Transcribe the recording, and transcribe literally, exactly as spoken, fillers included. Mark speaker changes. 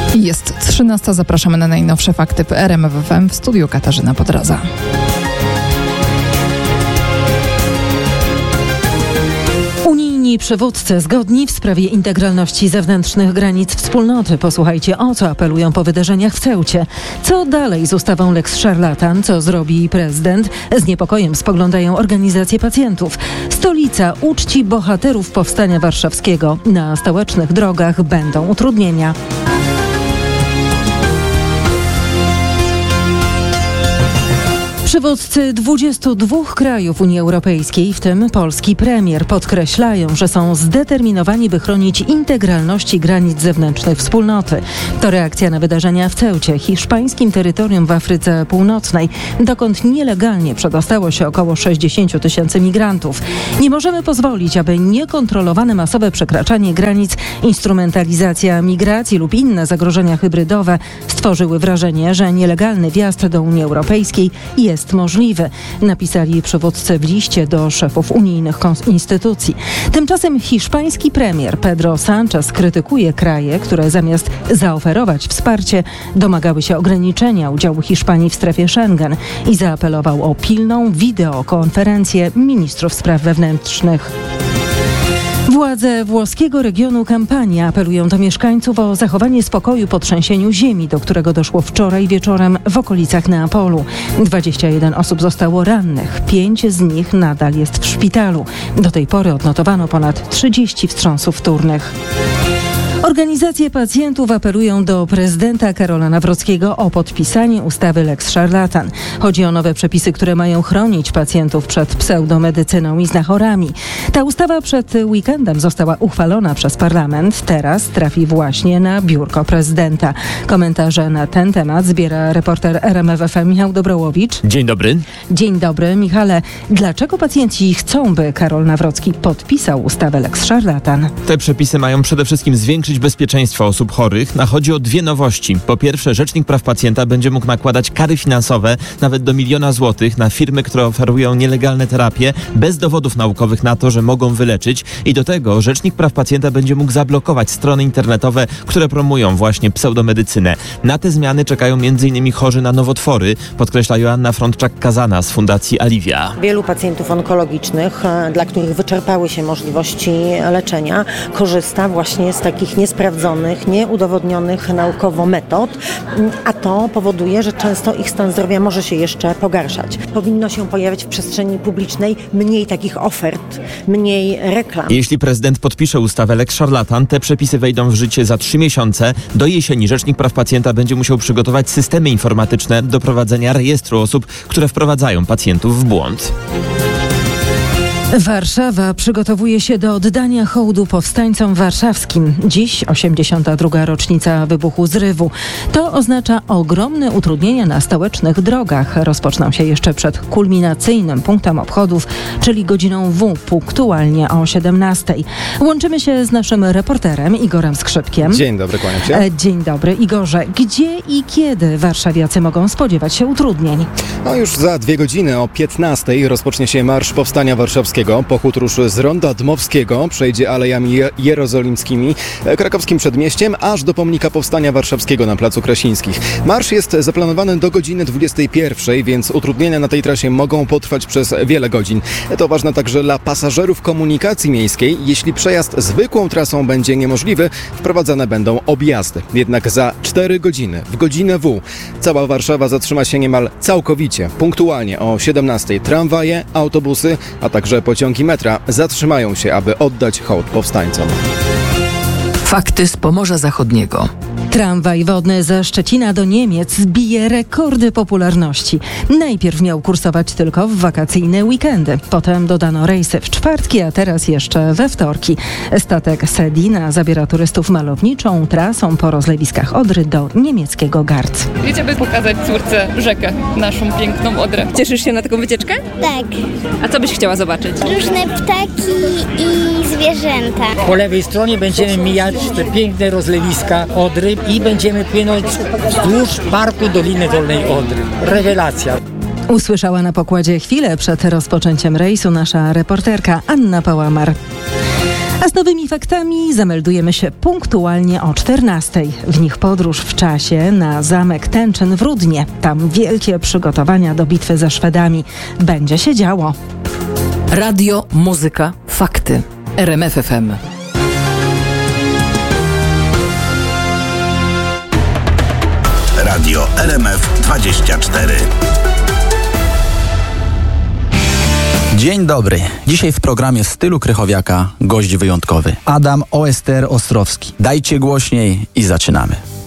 Speaker 1: Jest trzynasta. Zapraszamy na najnowsze fakty w R M F F M. W studiu Katarzyna Podraza.
Speaker 2: Unijni przywódcy zgodni w sprawie integralności zewnętrznych granic wspólnoty. Posłuchajcie, o co apelują po wydarzeniach w Ceucie. Co dalej z ustawą Lex Szarlatan? Co zrobi prezydent? Z niepokojem spoglądają organizacje pacjentów. Stolica uczci bohaterów Powstania Warszawskiego. Na stołecznych drogach będą utrudnienia. Przywódcy dwudziestu dwóch krajów Unii Europejskiej, w tym polski premier, podkreślają, że są zdeterminowani, by chronić integralności granic zewnętrznych wspólnoty. To reakcja na wydarzenia w Ceucie, hiszpańskim terytorium w Afryce Północnej, dokąd nielegalnie przedostało się około sześćdziesiąt tysięcy migrantów. Nie możemy pozwolić, aby niekontrolowane masowe przekraczanie granic, instrumentalizacja migracji lub inne zagrożenia hybrydowe stworzyły wrażenie, że nielegalny wjazd do Unii Europejskiej jest możliwy, napisali przywódcy w liście do szefów unijnych instytucji. Tymczasem hiszpański premier Pedro Sánchez krytykuje kraje, które zamiast zaoferować wsparcie, domagały się ograniczenia udziału Hiszpanii w strefie Schengen i zaapelował o pilną wideokonferencję ministrów spraw wewnętrznych. Władze włoskiego regionu Campania apelują do mieszkańców o zachowanie spokoju po trzęsieniu ziemi, do którego doszło wczoraj wieczorem w okolicach Neapolu. dwadzieścia jeden osób zostało rannych, pięć z nich nadal jest w szpitalu. Do tej pory odnotowano ponad trzydzieści wstrząsów wtórnych. Organizacje pacjentów apelują do prezydenta Karola Nawrockiego o podpisanie ustawy Lex Szarlatan. Chodzi o nowe przepisy, które mają chronić pacjentów przed pseudomedycyną i znachorami. Ta ustawa przed weekendem została uchwalona przez parlament. Teraz trafi właśnie na biurko prezydenta. Komentarze na ten temat zbiera reporter R M F F M Michał Dobrołowicz.
Speaker 3: Dzień dobry.
Speaker 2: Dzień dobry, Michale. Dlaczego pacjenci chcą, by Karol Nawrocki podpisał ustawę Lex Szarlatan?
Speaker 3: Te przepisy mają przede wszystkim zwiększyć bezpieczeństwo osób chorych. A chodzi o dwie nowości. Po pierwsze, Rzecznik Praw Pacjenta będzie mógł nakładać kary finansowe nawet do miliona złotych na firmy, które oferują nielegalne terapie bez dowodów naukowych na to, że mogą wyleczyć. I do tego Rzecznik Praw Pacjenta będzie mógł zablokować strony internetowe, które promują właśnie pseudomedycynę. Na te zmiany czekają między innymi chorzy na nowotwory, podkreśla Joanna Frączak-Kazana z Fundacji Alivia.
Speaker 4: Wielu pacjentów onkologicznych, dla których wyczerpały się możliwości leczenia, korzysta właśnie z takich niesprawdzonych, nieudowodnionych naukowo metod, a to powoduje, że często ich stan zdrowia może się jeszcze pogarszać. Powinno się pojawiać w przestrzeni publicznej mniej takich ofert, mniej reklam.
Speaker 3: Jeśli prezydent podpisze ustawę Lex Szarlatan, te przepisy wejdą w życie za trzy miesiące. Do jesieni Rzecznik Praw Pacjenta będzie musiał przygotować systemy informatyczne do prowadzenia rejestru osób, które wprowadzają pacjentów w błąd.
Speaker 2: Warszawa przygotowuje się do oddania hołdu powstańcom warszawskim. Dziś osiemdziesiąta druga rocznica wybuchu zrywu. To oznacza ogromne utrudnienia na stołecznych drogach. Rozpoczną się jeszcze przed kulminacyjnym punktem obchodów, czyli godziną W, punktualnie o siedemnastej. Łączymy się z naszym reporterem Igorem Skrzypkiem.
Speaker 5: Dzień dobry, kłaniam się.
Speaker 2: Dzień dobry, Igorze. Gdzie i kiedy warszawiacy mogą spodziewać się utrudnień?
Speaker 5: No już za dwie godziny o piętnastej rozpocznie się Marsz Powstania Warszawskiego. Pochód ruszy z Ronda Dmowskiego, przejdzie Alejami Jerozolimskimi, krakowskim przedmieściem, aż do pomnika Powstania Warszawskiego na Placu Krasińskich. Marsz jest zaplanowany do godziny dwudziestej pierwszej, więc utrudnienia na tej trasie mogą potrwać przez wiele godzin. To ważne także dla pasażerów komunikacji miejskiej. Jeśli przejazd zwykłą trasą będzie niemożliwy, wprowadzane będą objazdy. Jednak za cztery godziny, w godzinę W, cała Warszawa zatrzyma się niemal całkowicie. Punktualnie o siedemnastej tramwaje, autobusy, a także pociągi metra zatrzymają się, aby oddać hołd powstańcom.
Speaker 6: Fakty z Pomorza Zachodniego.
Speaker 2: Tramwaj wodny ze Szczecina do Niemiec bije rekordy popularności. Najpierw miał kursować tylko w wakacyjne weekendy. Potem dodano rejsy w czwartki, a teraz jeszcze we wtorki. Statek Sedina zabiera turystów malowniczą trasą po rozlewiskach Odry do niemieckiego Garz.
Speaker 7: Jedziemy pokazać córce rzekę, naszą piękną Odrę. Cieszysz się na taką wycieczkę?
Speaker 8: Tak.
Speaker 7: A co byś chciała zobaczyć?
Speaker 8: Różne ptaki i zwierzęta.
Speaker 9: Po lewej stronie będziemy mijać te piękne rozlewiska Odry i będziemy płynąć wzdłuż Parku Doliny Dolnej Odry. Rewelacja.
Speaker 2: Usłyszała na pokładzie chwilę przed rozpoczęciem rejsu nasza reporterka Anna Pałamar. A z nowymi faktami zameldujemy się punktualnie o czternastej. W nich podróż w czasie na zamek Tęczyn w Rudnie. Tam wielkie przygotowania do bitwy ze Szwedami. Będzie się działo.
Speaker 6: Radio, muzyka, fakty. R M F F M.
Speaker 10: Radio R M F dwadzieścia cztery.
Speaker 11: Dzień dobry. Dzisiaj w programie Stylu Krychowiaka gość wyjątkowy. Adam Oester Ostrowski. Dajcie głośniej i zaczynamy.